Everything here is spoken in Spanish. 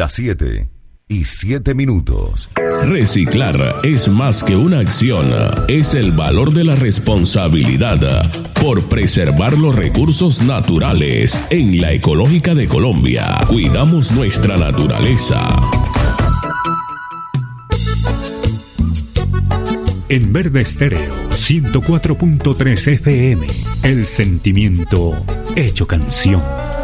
Las 7:07. Reciclar es más que una acción, es el valor de la responsabilidad por preservar los recursos naturales. En la Ecológica de Colombia, cuidamos nuestra naturaleza. En Verde Estéreo 104.3 FM, el sentimiento hecho canción.